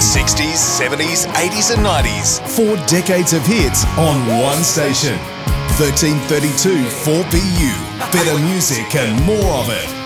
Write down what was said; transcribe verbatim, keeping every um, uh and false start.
sixties, seventies, eighties and nineties. Four decades of hits on one station. thirteen thirty-two four B U. Better music and more of it.